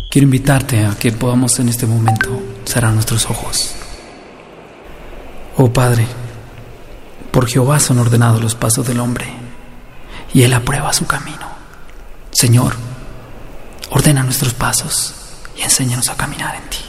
Quiero invitarte a que podamos en este momento cerrar nuestros ojos. Oh Padre, por Jehová son ordenados los pasos del hombre, y Él aprueba su camino. Señor, ordena nuestros pasos y enséñanos a caminar en ti.